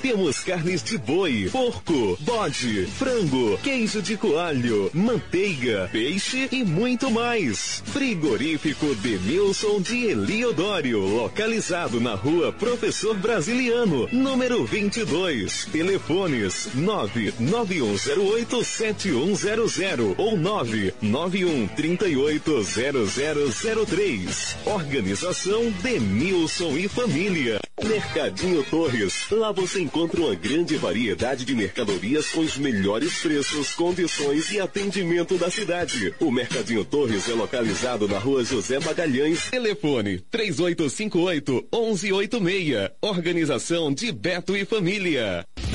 Temos carnes de boi, porco, bode, frango, queijo de coalho, manteiga, peixe e muito mais. Frigorífico Demilson de Eliodório, localizado na rua Professor Brasiliano, número 22. Telefones 991087100 ou 991380003. Organização Demilson e Família. Mercadinho Torres. Lá você encontra uma grande variedade de mercadorias com os melhores preços, condições e atendimento da cidade. O Mercadinho Torres é localizado na rua José Magalhães. Telefone 3858-1186. Organização de Beto e Família.